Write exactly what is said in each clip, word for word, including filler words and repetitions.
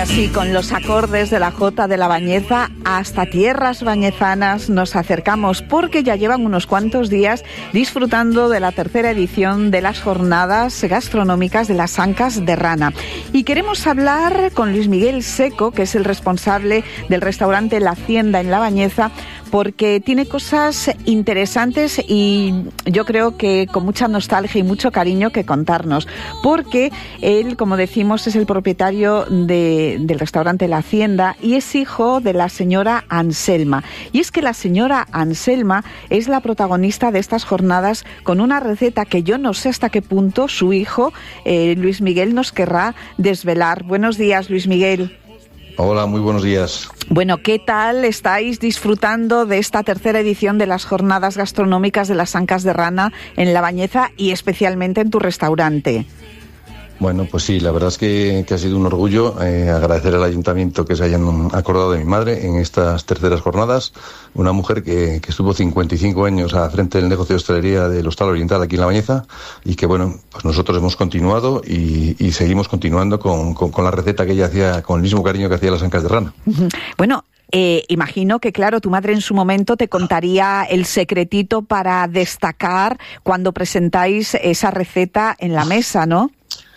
así, con los acordes de la Jota de la Bañeza, hasta tierras bañezanas nos acercamos, porque ya llevan unos cuantos días disfrutando de la tercera edición de las jornadas gastronómicas de las Ancas de Rana. Y queremos hablar con Luis Miguel Seco, que es el responsable del restaurante La Hacienda en La Bañeza, porque tiene cosas interesantes y yo creo que con mucha nostalgia y mucho cariño que contarnos, porque él, como decimos, es el propietario de, del restaurante La Hacienda y es hijo de la señora Anselma. Y es que la señora Anselma es la protagonista de estas jornadas con una receta que yo no sé hasta qué punto su hijo, eh, Luis Miguel, nos querrá desvelar. Buenos días, Luis Miguel. Hola, muy buenos días. Bueno, ¿qué tal estáis disfrutando de esta tercera edición de las jornadas gastronómicas de las Ancas de Rana en La Bañeza y especialmente en tu restaurante? Bueno, pues sí, la verdad es que, que ha sido un orgullo eh, agradecer al ayuntamiento que se hayan acordado de mi madre en estas terceras jornadas. Una mujer que, que estuvo cincuenta y cinco años al frente del negocio de hostelería del Hostal Oriental aquí en La Bañeza y que, bueno, pues nosotros hemos continuado y, y seguimos continuando con, con, con la receta que ella hacía, con el mismo cariño que hacía las Ancas de Rana. Bueno, Eh, imagino que, claro, tu madre en su momento te contaría el secretito para destacar cuando presentáis esa receta en la mesa, ¿no?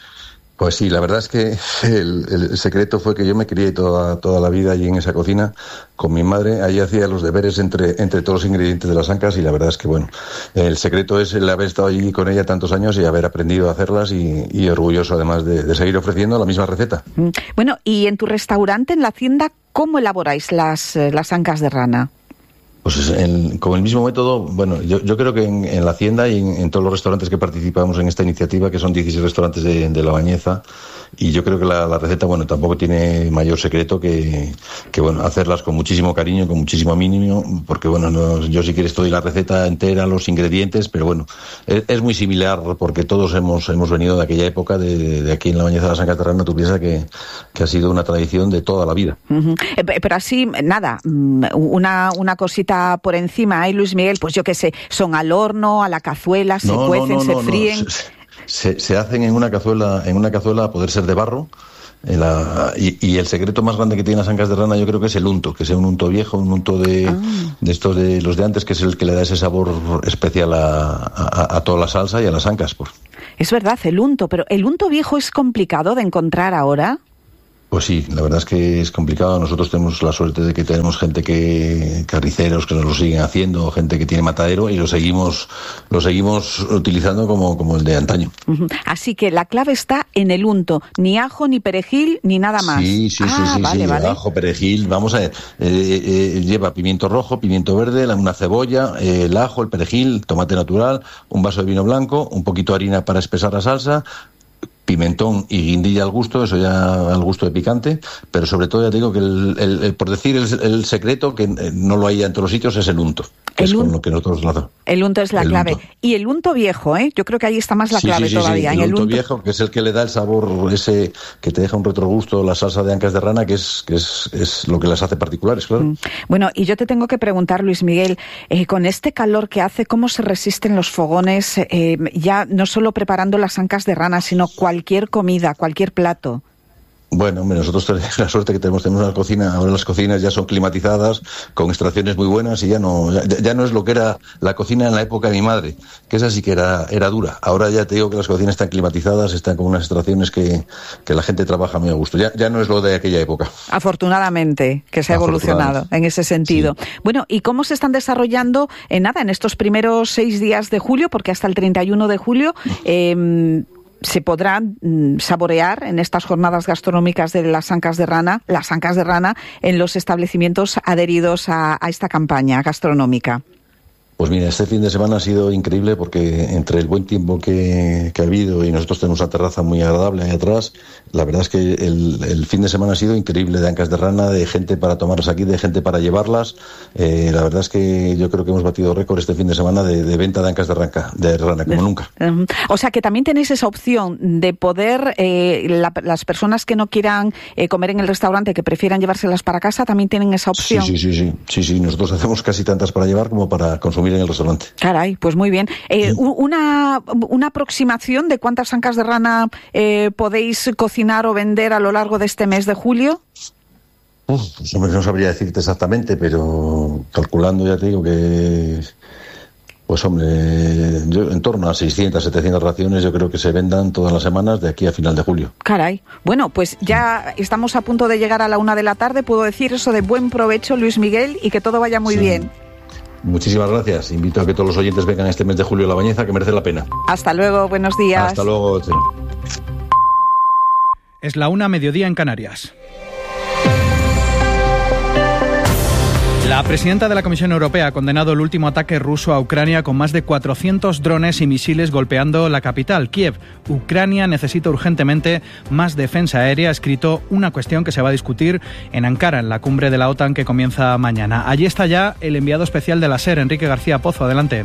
Pues sí, la verdad es que el, el secreto fue que yo me crié toda, toda la vida allí en esa cocina con mi madre. Allí hacía los deberes entre, entre todos los ingredientes de las ancas y la verdad es que, bueno, el secreto es el haber estado allí con ella tantos años y haber aprendido a hacerlas y, y orgulloso además de, de seguir ofreciendo la misma receta. Bueno, y en tu restaurante, en La Hacienda, ¿cómo elaboráis las, las ancas de rana? Pues en, con el mismo método, bueno, yo, yo creo que en, en La Hacienda y en, en todos los restaurantes que participamos en esta iniciativa, que son dieciséis restaurantes de, de La Bañeza, y yo creo que la, la receta, bueno, tampoco tiene mayor secreto que, que, bueno, hacerlas con muchísimo cariño, con muchísimo mínimo, porque, bueno, no, yo si quieres te doy la receta entera, los ingredientes, pero bueno, es, es muy similar porque todos hemos hemos venido de aquella época, de, de aquí en La Bañeza de las Ancas de Rana. Tú piensas que, que ha sido una tradición de toda la vida. Uh-huh. Pero así, nada, una, una cosita por encima, ¿eh, Luis Miguel? Pues yo qué sé, son al horno, a la cazuela, se no, cuecen, no, no, se no, fríen. No. Se, se, se hacen en una cazuela, en una cazuela a poder ser de barro. En la, y, y el secreto más grande que tienen las ancas de rana yo creo que es el unto, que sea un unto viejo, un unto de, ah. de estos de los de antes, que es el que le da ese sabor especial a, a, a toda la salsa y a las ancas. Pues. Es verdad, el unto, pero ¿el unto viejo es complicado de encontrar ahora? Pues sí, la verdad es que es complicado. Nosotros tenemos la suerte de que tenemos gente que, carniceros que nos lo siguen haciendo, gente que tiene matadero y lo seguimos, lo seguimos utilizando como, como el de antaño. Uh-huh. Así que la clave está en el unto, ni ajo, ni perejil, ni nada más. Sí, sí, ah, sí, sí, vale, sí. Vale. Ajo, perejil, vamos a ver, eh, eh, lleva pimiento rojo, pimiento verde, una cebolla, eh, el ajo, el perejil, tomate natural, un vaso de vino blanco, un poquito de harina para espesar la salsa, pimentón y guindilla al gusto, eso ya al gusto de picante, pero sobre todo ya te digo que el, el, el por decir el, el secreto, que no lo hay en todos los sitios, es el unto, que el es un, con lo que nosotros lo hacemos. El unto es la el clave. Unto. Y el unto viejo, ¿eh? Yo creo que ahí está más la sí, clave sí, sí, todavía. Sí, el, en el unto unto viejo, que es el que le da el sabor ese, que te deja un retrogusto, la salsa de ancas de rana, que es, que es, es lo que las hace particulares, claro. Mm. Bueno, y yo te tengo que preguntar, Luis Miguel, eh, con este calor que hace, ¿cómo se resisten los fogones, eh, ya no solo preparando las ancas de rana, sino cualquier comida, cualquier plato? Bueno, nosotros tenemos la suerte que tenemos, tenemos una cocina, ahora las cocinas ya son climatizadas, con extracciones muy buenas y ya no ya, ya no es lo que era la cocina en la época de mi madre, que esa sí que era, era dura. Ahora ya te digo que las cocinas están climatizadas, están con unas extracciones que, que la gente trabaja muy a gusto. Ya, ya no es lo de aquella época. Afortunadamente, que se ha evolucionado en ese sentido. Sí. Bueno, ¿y cómo se están desarrollando en nada, en estos primeros seis días de julio? Porque hasta el treinta y uno de julio... Eh, se podrán mm, saborear en estas jornadas gastronómicas de las ancas de rana, las ancas de rana en los establecimientos adheridos a, a esta campaña gastronómica. Pues mira, este fin de semana ha sido increíble porque entre el buen tiempo que, que ha habido y nosotros tenemos una terraza muy agradable ahí atrás, la verdad es que el, el fin de semana ha sido increíble, de ancas de rana, de gente para tomarlas aquí, de gente para llevarlas. Eh, la verdad es que yo creo que hemos batido récord este fin de semana de, de venta de ancas de, ranca, de rana, como de, nunca. Um, o sea que también tenéis esa opción de poder, eh, la, las personas que no quieran eh, comer en el restaurante, que prefieran llevárselas para casa, también tienen esa opción. Sí, sí, sí, sí, sí, sí. Nosotros hacemos casi tantas para llevar como para consumir dormir en el restaurante. Caray, pues muy bien. Eh, sí. una, una aproximación de cuántas ancas de rana eh, podéis cocinar o vender a lo largo de este mes de julio. Uf, pues, hombre, no sabría decirte exactamente, pero calculando ya te digo que, pues hombre, yo, en torno a seiscientas, setecientas raciones yo creo que se vendan todas las semanas de aquí a final de julio. Caray. Bueno, pues ya estamos a punto de llegar a la una de la tarde. Puedo decir eso de buen provecho, Luis Miguel, y que todo vaya muy sí. bien. Muchísimas gracias. Invito a que todos los oyentes vengan este mes de julio a La Bañeza, que merece la pena. Hasta luego, buenos días. Hasta luego. Sí. Es la una, mediodía en Canarias. La presidenta de la Comisión Europea ha condenado el último ataque ruso a Ucrania con más de cuatrocientos drones y misiles golpeando la capital, Kiev. Ucrania necesita urgentemente más defensa aérea, ha escrito una cuestión que se va a discutir en Ankara, en la cumbre de la OTAN que comienza mañana. Allí está ya el enviado especial de la SER, Enrique García Pozo. Adelante.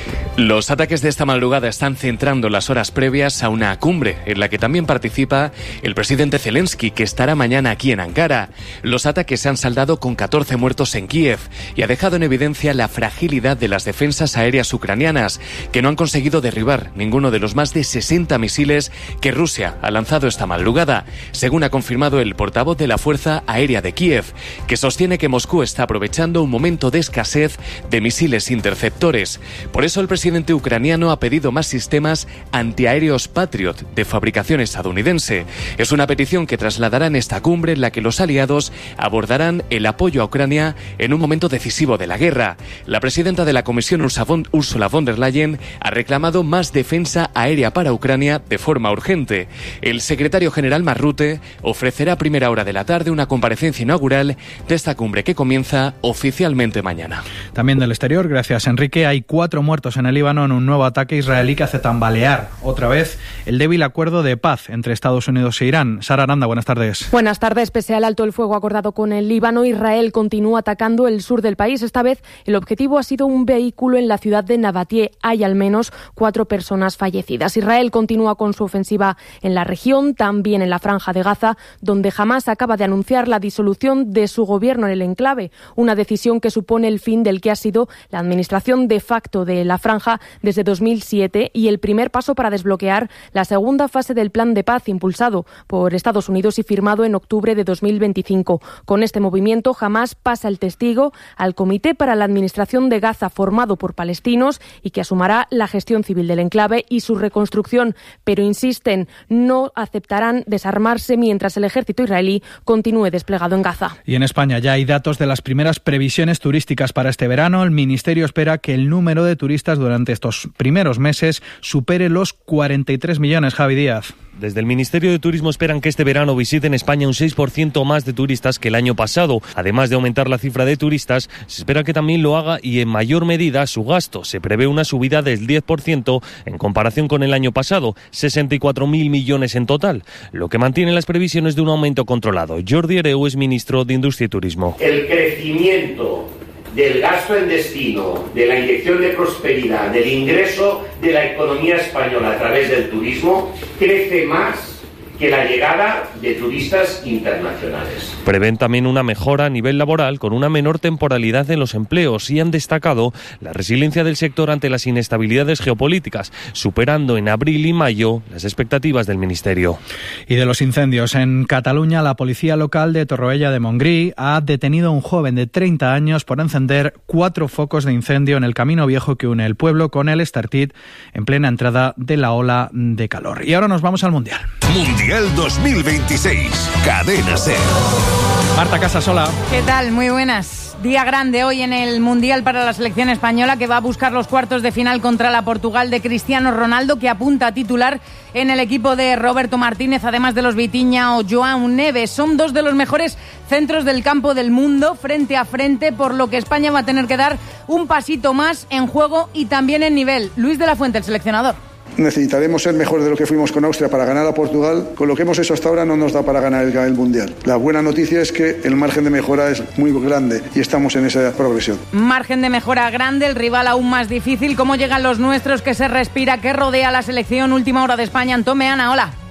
Los ataques de esta madrugada están centrando las horas previas a una cumbre en la que también participa el presidente Zelensky, que estará mañana aquí en Ankara. Los ataques se han saldado con catorce muertos en Kiev y ha dejado en evidencia la fragilidad de las defensas aéreas ucranianas, que no han conseguido derribar ninguno de los más de sesenta misiles que Rusia ha lanzado esta madrugada, según ha confirmado el portavoz de la Fuerza Aérea de Kiev, que sostiene que Moscú está aprovechando un momento de escasez de misiles interceptores. Por eso el presidente ucraniano ha pedido más sistemas antiaéreos Patriot de fabricación estadounidense. Es una petición que trasladará en esta cumbre en la que los aliados abordarán el apoyo a Ucrania en un momento decisivo de la guerra. La presidenta de la Comisión, Ursula von der Leyen, ha reclamado más defensa aérea para Ucrania de forma urgente. El secretario general Mark Rutte ofrecerá a primera hora de la tarde una comparecencia inaugural de esta cumbre que comienza oficialmente mañana. También del exterior, gracias Enrique, hay cuatro muertos en el Líbano en un nuevo ataque israelí que hace tambalear otra vez el débil acuerdo de paz entre Estados Unidos e Irán. Sara Aranda, buenas tardes. Buenas tardes. Pese al alto el fuego acordado con el Líbano, Israel continúa atacando el sur del país. Esta vez el objetivo ha sido un vehículo en la ciudad de Nabatie. Hay al menos cuatro personas fallecidas. Israel continúa con su ofensiva en la región, también en la Franja de Gaza, donde Hamás acaba de anunciar la disolución de su gobierno en el enclave, una decisión que supone el fin del que ha sido la administración de facto de la franja desde dos mil siete y el primer paso para desbloquear la segunda fase del plan de paz impulsado por Estados Unidos y firmado en octubre de dos mil veinticinco. Con este movimiento, Hamás pasa el testigo al Comité para la Administración de Gaza, formado por palestinos y que asumirá la gestión civil del enclave y su reconstrucción, pero insisten, no aceptarán desarmarse mientras el ejército israelí continúe desplegado en Gaza. Y en España ya hay datos de las primeras previsiones turísticas para este verano. El Ministerio espera que el número de turistas durante estos primeros meses supere los cuarenta y tres millones. Javi Díaz. Desde el Ministerio de Turismo esperan que este verano visiten España un seis por ciento más de turistas que el año pasado. Además de aumentar la cifra de turistas, se espera que también lo haga y en mayor medida su gasto. Se prevé una subida del diez por ciento en comparación con el año pasado, sesenta y cuatro mil millones en total, lo que mantiene las previsiones de un aumento controlado. Jordi Hereu es ministro de Industria y Turismo. El crecimiento del gasto en destino, de la inyección de prosperidad, del ingreso de la economía española a través del turismo, crece más que la llegada de turistas internacionales. Prevén también una mejora a nivel laboral con una menor temporalidad en los empleos y han destacado la resiliencia del sector ante las inestabilidades geopolíticas, superando en abril y mayo las expectativas del Ministerio. Y de los incendios en Cataluña, la policía local de Torroella de Montgrí ha detenido a un joven de treinta años por encender cuatro focos de incendio en el camino viejo que une el pueblo con el Estartit en plena entrada de la ola de calor. Y ahora nos vamos al Mundial. Mundial dos mil veintiséis, Cadena SER. Marta Casasola. ¿Qué tal? Muy buenas. Día grande hoy en el Mundial para la selección española, que va a buscar los cuartos de final contra la Portugal de Cristiano Ronaldo, que apunta a titular en el equipo de Roberto Martínez, además de los Vitinha o Joao Neves. Son dos de los mejores centros del campo del mundo frente a frente, por lo que España va a tener que dar un pasito más en juego y también en nivel. Luis de la Fuente, el seleccionador. Necesitaremos ser mejor de lo que fuimos con Austria para ganar a Portugal. Con lo que hemos hecho hasta ahora no nos da para ganar el, el Mundial. La buena noticia es que el margen de mejora es muy grande y estamos en esa progresión. Margen de mejora grande, el rival aún más difícil. ¿Cómo llegan los nuestros? ¿Qué se respira? ¿Qué rodea la selección? Última hora de España. Antón Meana, hola.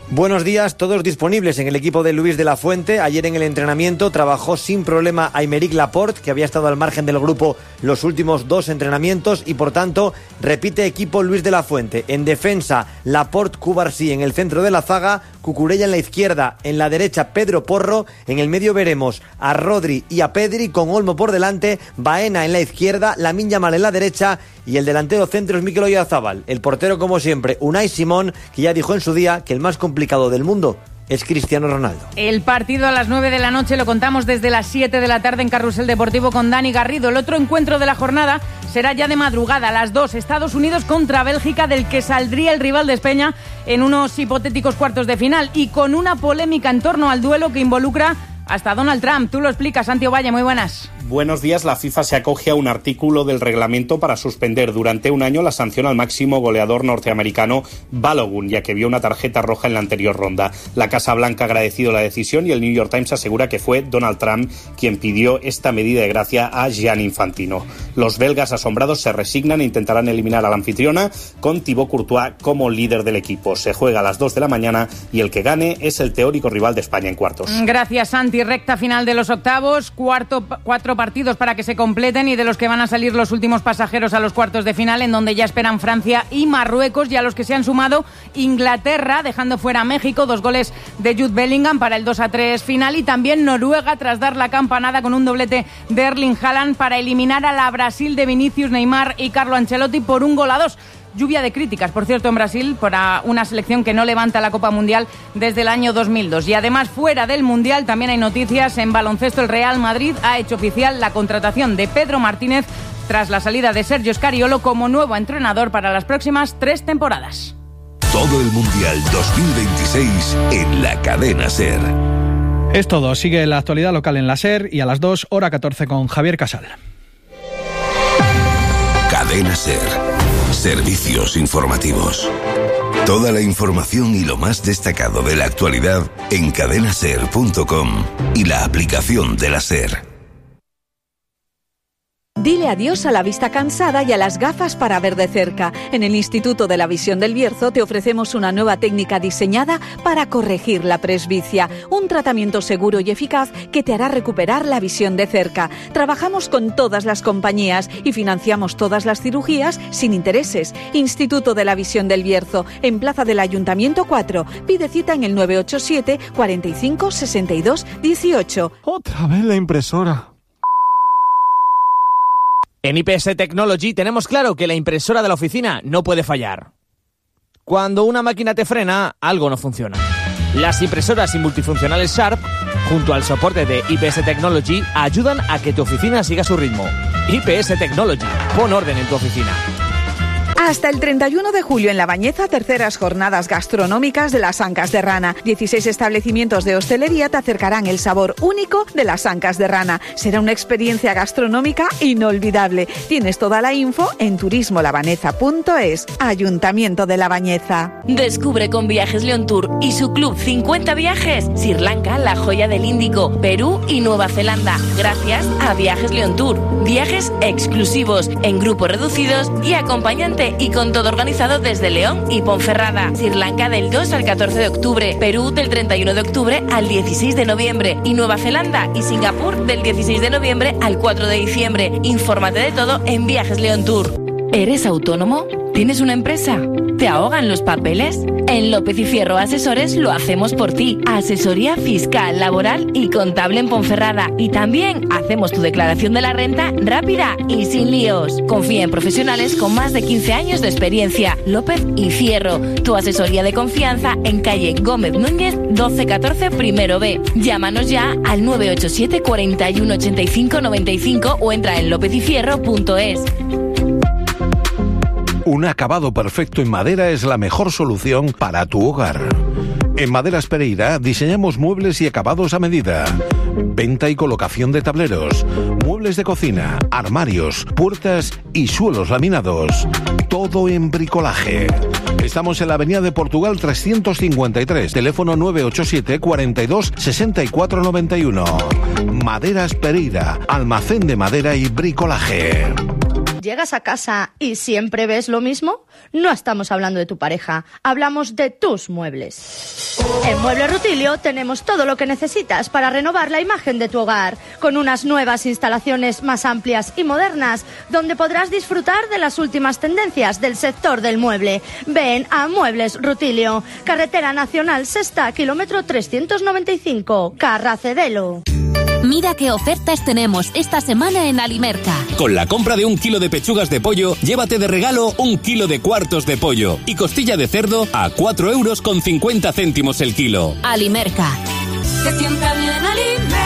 Buenos días, todos disponibles en el equipo de Luis de la Fuente. Ayer en el entrenamiento trabajó sin problema Aymeric Laporte, que había estado al margen del grupo los últimos dos entrenamientos, y por tanto repite equipo Luis de la Fuente. En defensa, Laporte, Cubarsí en el centro de la zaga, Cucurella en la izquierda, en la derecha Pedro Porro, en el medio veremos a Rodri y a Pedri con Olmo por delante, Baena en la izquierda, Lamine Yamal en la derecha y el delantero centro es Mikel Oyarzabal. El portero, como siempre, Unai Simón, que ya dijo en su día que el más complicado del mundo es Cristiano Ronaldo. El partido a las nueve de la noche lo contamos desde las siete de la tarde en Carrusel Deportivo con Dani Garrido. El otro encuentro de la jornada será ya de madrugada, a las dos, Estados Unidos contra Bélgica, del que saldría el rival de España en unos hipotéticos cuartos de final, y con una polémica en torno al duelo que involucra hasta Donald Trump. Tú lo explicas, Santi Ovalle, muy buenas. Buenos días. La FIFA se acoge a un artículo del reglamento para suspender durante un año la sanción al máximo goleador norteamericano Balogun, ya que vio una tarjeta roja en la anterior ronda. La Casa Blanca ha agradecido la decisión y el New York Times asegura que fue Donald Trump quien pidió esta medida de gracia a Gianni Infantino. Los belgas asombrados se resignan e intentarán eliminar a la anfitriona con Thibaut Courtois como líder del equipo. Se juega a las dos de la mañana y el que gane es el teórico rival de España en cuartos. Gracias, Santi. Recta final de los octavos, cuarto, cuatro partidos para que se completen y de los que van a salir los últimos pasajeros a los cuartos de final, en donde ya esperan Francia y Marruecos, y a los que se han sumado Inglaterra, dejando fuera a México, dos goles de Jude Bellingham para el dos a tres final, y también Noruega tras dar la campanada con un doblete de Erling Haaland para eliminar a la Brasil de Vinicius, Neymar y Carlo Ancelotti por un gol a dos. Lluvia de críticas, por cierto, en Brasil, para una selección que no levanta la Copa Mundial desde el año dos mil dos. Y además, fuera del Mundial, también hay noticias. En baloncesto, el Real Madrid ha hecho oficial la contratación de Pedro Martínez tras la salida de Sergio Scariolo como nuevo entrenador para las próximas tres temporadas. Todo el Mundial dos mil veintiséis en la cadena SER. Es todo. Sigue la actualidad local en la SER y a las dos, hora catorce, con Javier Casal. Cadena SER. Servicios informativos. Toda la información y lo más destacado de la actualidad en cadena ser punto com y la aplicación de la SER. Dile adiós a la vista cansada y a las gafas para ver de cerca. En el Instituto de la Visión del Bierzo te ofrecemos una nueva técnica diseñada para corregir la presbicia. Un tratamiento seguro y eficaz que te hará recuperar la visión de cerca. Trabajamos con todas las compañías y financiamos todas las cirugías sin intereses. Instituto de la Visión del Bierzo, en Plaza del Ayuntamiento cuatro. Pide cita en el nueve ocho siete, cuarenta y cinco, sesenta y dos, dieciocho. Otra vez la impresora. En I P S Technology tenemos claro que la impresora de la oficina no puede fallar. Cuando una máquina te frena, algo no funciona. Las impresoras y multifuncionales Sharp, junto al soporte de I P S Technology, ayudan a que tu oficina siga su ritmo. I P S Technology, pon orden en tu oficina. Hasta el treinta y uno de julio en La Bañeza, terceras jornadas gastronómicas de las Ancas de Rana. dieciséis establecimientos de hostelería te acercarán el sabor único de las Ancas de Rana. Será una experiencia gastronómica inolvidable. Tienes toda la info en turismo labaneza punto es. Ayuntamiento de La Bañeza. Descubre con Viajes León Tour y su club cincuenta viajes Sri Lanka, la joya del Índico, Perú y Nueva Zelanda. Gracias a Viajes León Tour. Viajes exclusivos, en grupos reducidos y acompañante, y con todo organizado desde León y Ponferrada. Sri Lanka del dos al catorce de octubre, Perú del treinta y uno de octubre al dieciséis de noviembre y Nueva Zelanda y Singapur del dieciséis de noviembre al cuatro de diciembre. Infórmate de todo en Viajes León Tour. ¿Eres autónomo? ¿Tienes una empresa? ¿Te ahogan los papeles? En López y Fierro Asesores lo hacemos por ti. Asesoría fiscal, laboral y contable en Ponferrada. Y también hacemos tu declaración de la renta rápida y sin líos. Confía en profesionales con más de quince años de experiencia. López y Fierro, tu asesoría de confianza en calle Gómez Núñez doce catorce primero B. Llámanos ya al nueve ocho siete, cuarenta y uno, ochenta y cinco, noventa y cinco o entra en lópez y fierro punto es. Un acabado perfecto en madera es la mejor solución para tu hogar. En Maderas Pereira diseñamos muebles y acabados a medida. Venta y colocación de tableros, muebles de cocina, armarios, puertas y suelos laminados. Todo en bricolaje. Estamos en la avenida de Portugal trescientos cincuenta y tres, teléfono nueve ocho siete, cuarenta y dos, sesenta y cuatro noventa y uno. Maderas Pereira, almacén de madera y bricolaje. ¿Llegas a casa y siempre ves lo mismo? No estamos hablando de tu pareja, hablamos de tus muebles. En Muebles Rutilio tenemos todo lo que necesitas para renovar la imagen de tu hogar, con unas nuevas instalaciones más amplias y modernas, donde podrás disfrutar de las últimas tendencias del sector del mueble. Ven a Muebles Rutilio, Carretera Nacional Sexta, kilómetro trescientos noventa y cinco, Carracedelo. Mira qué ofertas tenemos esta semana en Alimerca. Con la compra de un kilo de pechugas de pollo, llévate de regalo un kilo de cuartos de pollo y costilla de cerdo a cuatro euros con cincuenta céntimos el kilo. Alimerca. Se sienta bien Alimerca.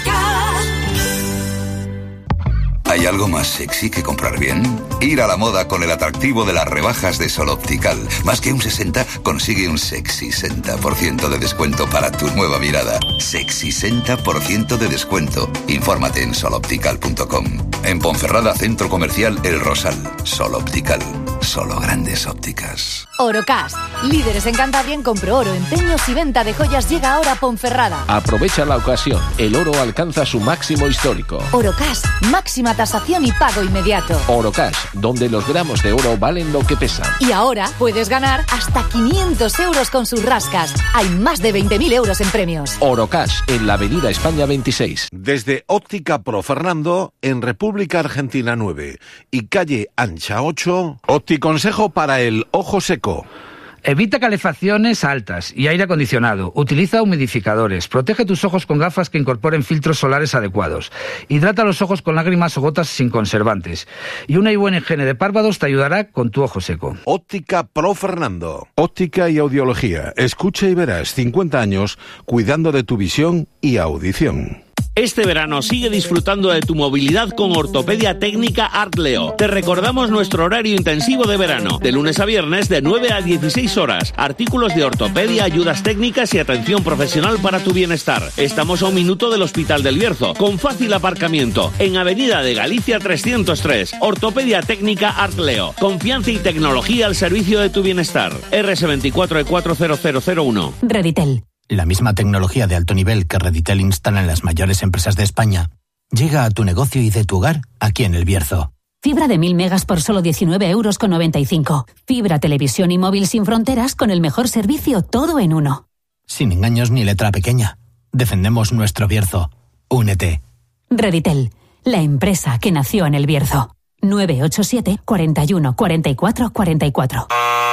¿Hay algo más sexy que comprar bien? Ir a la moda con el atractivo de las rebajas de Sol Optical. Más que un sesenta, consigue un sexy sesenta por ciento de descuento para tu nueva mirada. Sexy sesenta por ciento de descuento. Infórmate en sol optical punto com. En Ponferrada, Centro Comercial El Rosal. Sol Optical. Solo grandes ópticas. Orocash, líderes en Cantabria en compro oro, empeños y venta de joyas, llega ahora a Ponferrada. Aprovecha la ocasión, el oro alcanza su máximo histórico. Orocash, máxima tasación y pago inmediato. Orocash, donde los gramos de oro valen lo que pesan. Y ahora puedes ganar hasta quinientos euros con sus rascas. Hay más de veinte mil euros en premios. Orocash, en la avenida España veintiséis. Desde Óptica Pro Fernando, en República Argentina nueve y calle Ancha ocho, Opticonsejo para el ojo seco. Evita calefacciones altas y aire acondicionado. Utiliza humidificadores. Protege tus ojos con gafas que incorporen filtros solares adecuados. Hidrata los ojos con lágrimas o gotas sin conservantes. Y una buena higiene de párpados te ayudará con tu ojo seco. Óptica Pro Fernando. Óptica y audiología. Escucha y verás cincuenta años cuidando de tu visión y audición. Este verano sigue disfrutando de tu movilidad con Ortopedia Técnica Artleo. Te recordamos nuestro horario intensivo de verano, de lunes a viernes de nueve a dieciséis horas. Artículos de ortopedia, ayudas técnicas y atención profesional para tu bienestar. Estamos a un minuto del Hospital del Bierzo, con fácil aparcamiento, en Avenida de Galicia trescientos tres. Ortopedia Técnica Artleo. Confianza y tecnología al servicio de tu bienestar. R S veinticuatro E cuatro cero cero cero uno. Reditel. La misma tecnología de alto nivel que Reditel instala en las mayores empresas de España llega a tu negocio y de tu hogar aquí en El Bierzo. Fibra de mil megas por solo diecinueve euros con noventa y cinco. Fibra, televisión y móvil sin fronteras con el mejor servicio, todo en uno. Sin engaños ni letra pequeña. Defendemos nuestro Bierzo. Únete. Reditel, la empresa que nació en El Bierzo. nueve ocho siete, cuarenta y uno, cuarenta y cuatro, cuarenta y cuatro.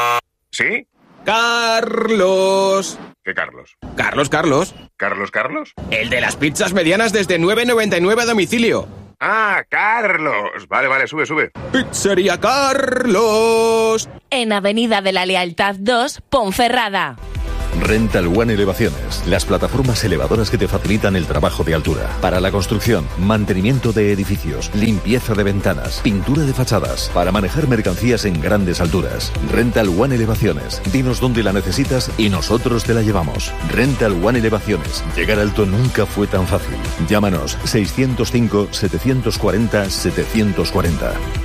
¿Sí? Carlos. ¿Qué Carlos? Carlos, Carlos. ¿Carlos, Carlos? El de las pizzas medianas desde nueve noventa y nueve a domicilio. Ah, Carlos. Vale, vale, sube, sube. Pizzería Carlos. En Avenida de la Lealtad dos, Ponferrada. Rental One Elevaciones, las plataformas elevadoras que te facilitan el trabajo de altura. Para la construcción, mantenimiento de edificios, limpieza de ventanas, pintura de fachadas, para manejar mercancías en grandes alturas. Rental One Elevaciones, dinos dónde la necesitas y nosotros te la llevamos. Rental One Elevaciones, llegar alto nunca fue tan fácil. Llámanos seiscientos cinco, setecientos cuarenta, setecientos cuarenta.